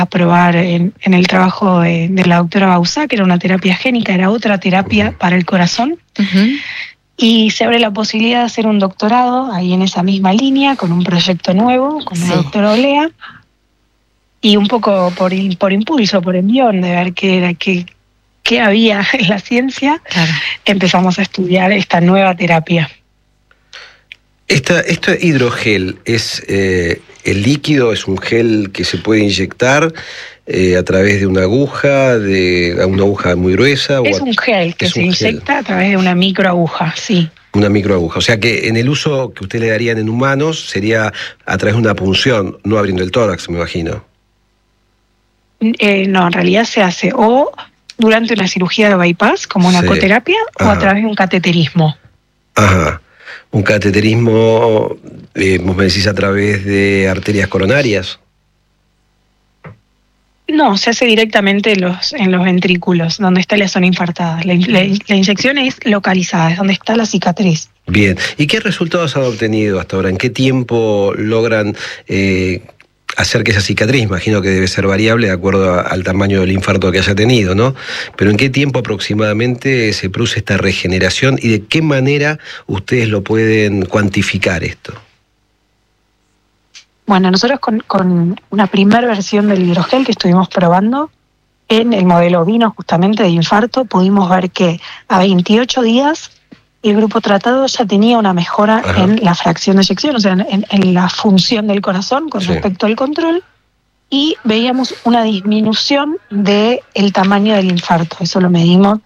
probar en el trabajo de la doctora Bauzá, que era una terapia génica, era otra terapia para el corazón. Y se abre la posibilidad de hacer un doctorado ahí en esa misma línea, con un proyecto nuevo, con la doctora Olea. Y un poco por impulso, por envión, de ver qué había en la ciencia, empezamos a estudiar esta nueva terapia. ¿Este hidrogel es el líquido, es un gel que se puede inyectar a través de una aguja muy gruesa? Es un gel que se inyecta a través de una microaguja, sí. Una microaguja, o sea que en el uso que usted le darían en humanos sería a través de una punción, no abriendo el tórax, me imagino. No, en realidad se hace o durante una cirugía de bypass, como una coterapia, o a través de un cateterismo. Ajá. Un cateterismo, vos me decís, a través de arterias coronarias. No, se hace directamente en los ventrículos, donde está la zona infartada. La inyección es localizada, es donde está la cicatriz. Bien. ¿Y qué resultados han obtenido hasta ahora? ¿En qué tiempo logran hacer que esa cicatriz, imagino que debe ser variable de acuerdo al tamaño del infarto que haya tenido, ¿no? Pero ¿en qué tiempo aproximadamente se produce esta regeneración y de qué manera ustedes lo pueden cuantificar esto? Bueno, nosotros con una primera versión del hidrogel que estuvimos probando en el modelo ovino justamente de infarto, pudimos ver que a 28 días el grupo tratado ya tenía una mejora en la fracción de eyección, o sea, en la función del corazón con respecto al control, y veíamos una disminución del tamaño del infarto. Eso lo medimos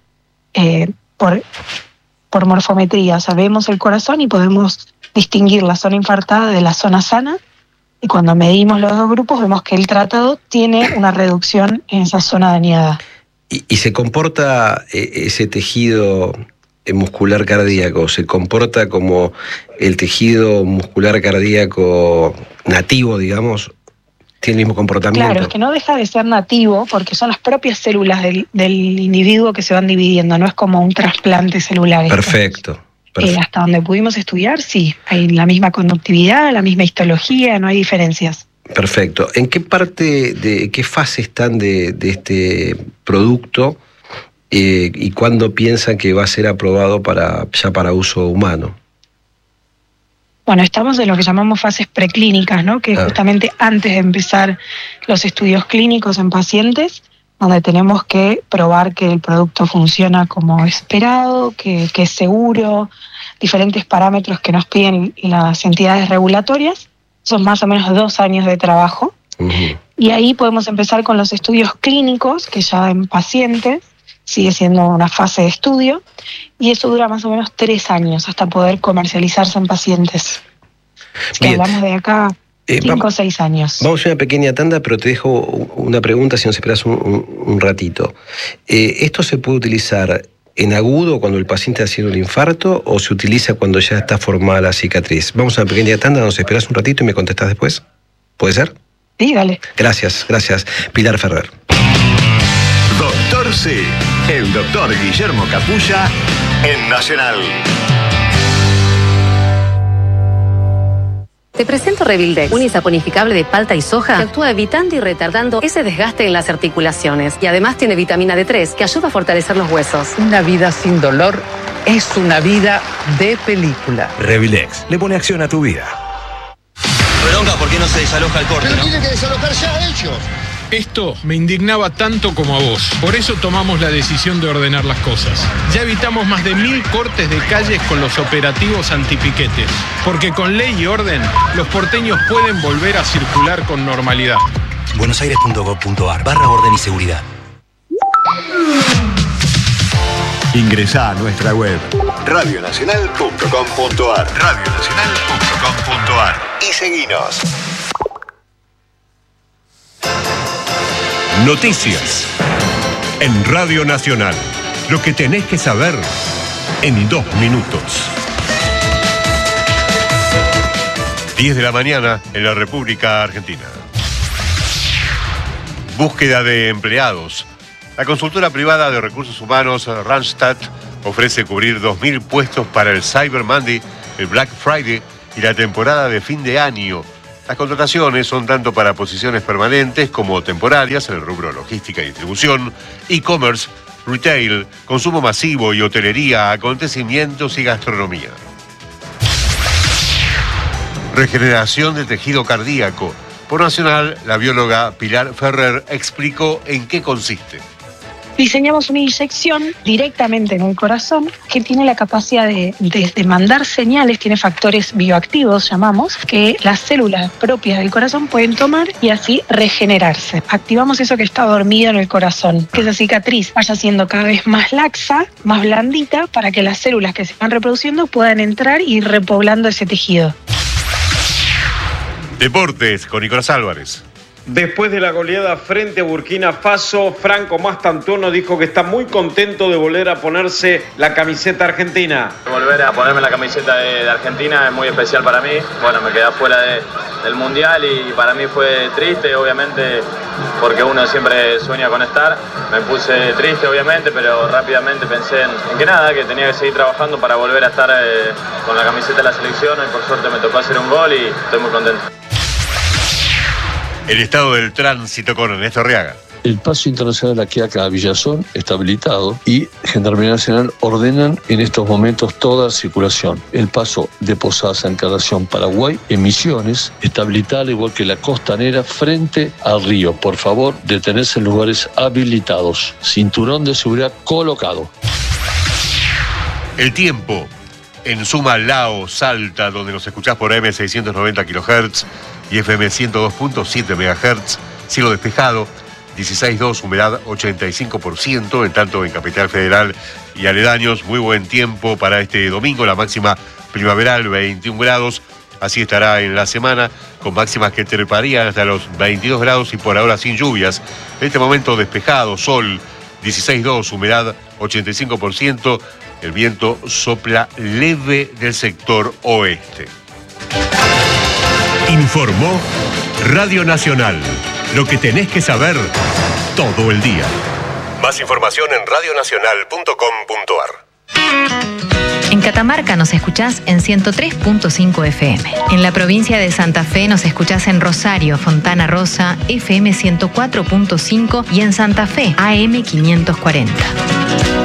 por morfometría, o sea, vemos el corazón y podemos distinguir la zona infartada de la zona sana, y cuando medimos los dos grupos vemos que el tratado tiene una reducción en esa zona dañada. ¿Y se comporta ese tejido muscular cardíaco, se comporta como el tejido muscular cardíaco nativo, digamos? ¿Tiene el mismo comportamiento? Claro, es que no deja de ser nativo porque son las propias células del individuo que se van dividiendo, no es como un trasplante celular. Perfecto. Hasta donde pudimos estudiar, sí, hay la misma conductividad, la misma histología, no hay diferencias. Perfecto. ¿En qué qué fase están de este producto y cuándo piensan que va a ser aprobado ya para uso humano? Bueno, estamos en lo que llamamos fases preclínicas, ¿no? Que es justamente antes de empezar los estudios clínicos en pacientes, donde tenemos que probar que el producto funciona como esperado, que es seguro, diferentes parámetros que nos piden las entidades regulatorias. Son más o menos 2 años de trabajo. Y ahí podemos empezar con los estudios clínicos, que ya en pacientes sigue siendo una fase de estudio, y eso dura más o menos 3 años hasta poder comercializarse en pacientes. Así que hablamos de acá 5 o 6 años. Vamos a una pequeña tanda, pero te dejo una pregunta si nos esperas un ratito. ¿Esto se puede utilizar en agudo cuando el paciente ha sido un infarto o se utiliza cuando ya está formada la cicatriz? Vamos a una pequeña tanda, nos esperas un ratito y me contestas después. ¿Puede ser? Sí, dale. Gracias. Pilar Ferrer. Doctor C, el doctor Guillermo Capulla en Nacional. Te presento Revildex, un insaponificable de palta y soja que actúa evitando y retardando ese desgaste en las articulaciones. Y además tiene vitamina D3 que ayuda a fortalecer los huesos. Una vida sin dolor es una vida de película. Revildex le pone acción a tu vida. Bronca, ¿por qué no se desaloja el corte? Pero tiene que desalojar ya ellos. Esto me indignaba tanto como a vos. Por eso tomamos la decisión de ordenar las cosas. Ya evitamos más de 1000 cortes de calles con los operativos antipiquetes. Porque con ley y orden, los porteños pueden volver a circular con normalidad. buenosaires.gov.ar/orden y seguridad. Ingresá a nuestra web radionacional.com.ar y seguinos. Noticias en Radio Nacional. Lo que tenés que saber en 2 minutos. 10 de la mañana en la República Argentina. Búsqueda de empleados. La consultora privada de recursos humanos Randstad ofrece cubrir 2000 puestos para el Cyber Monday, el Black Friday y la temporada de fin de año. Las contrataciones son tanto para posiciones permanentes como temporarias en el rubro logística y distribución, e-commerce, retail, consumo masivo y hotelería, acontecimientos y gastronomía. Regeneración de tejido cardíaco. Por Nacional, la bióloga Pilar Ferrer explicó en qué consiste. Diseñamos una inyección directamente en el corazón que tiene la capacidad de mandar señales, tiene factores bioactivos, llamamos, que las células propias del corazón pueden tomar y así regenerarse. Activamos eso que está dormido en el corazón, que esa cicatriz vaya siendo cada vez más laxa, más blandita, para que las células que se van reproduciendo puedan entrar y ir repoblando ese tejido. Deportes con Nicolás Álvarez. Después de la goleada frente a Burkina Faso, Franco Mastantuono dijo que está muy contento de volver a ponerse la camiseta argentina. Volver a ponerme la camiseta de Argentina es muy especial para mí. Bueno, me quedé fuera del Mundial y para mí fue triste, obviamente, porque uno siempre sueña con estar. Me puse triste, obviamente, pero rápidamente pensé en que nada, que tenía que seguir trabajando para volver a estar con la camiseta de la selección y por suerte me tocó hacer un gol y estoy muy contento. El estado del tránsito con Ernesto Arriaga. El paso internacional aquí a Villazón está habilitado y Gendarmería Nacional ordenan en estos momentos toda circulación. El paso de Posadas a Encarnación, Paraguay, en Misiones, está habilitado igual que la costanera frente al río. Por favor, detenerse en lugares habilitados. Cinturón de seguridad colocado. El tiempo. En Suma, Lao, Salta, donde nos escuchás por AM 690 kHz y FM 102.7 MHz, cielo despejado, 16.2, humedad 85%, en tanto en Capital Federal y aledaños, muy buen tiempo para este domingo, la máxima primaveral 21 grados, así estará en la semana, con máximas que treparían hasta los 22 grados y por ahora sin lluvias. En este momento despejado, sol, 16.2, humedad 85%, el viento sopla leve del sector oeste. Informó Radio Nacional. Lo que tenés que saber todo el día. Más información en radionacional.com.ar. En Catamarca nos escuchás en 103.5 FM. En la provincia de Santa Fe nos escuchás en Rosario, Fontana Rosa, FM 104.5 y en Santa Fe, AM 540.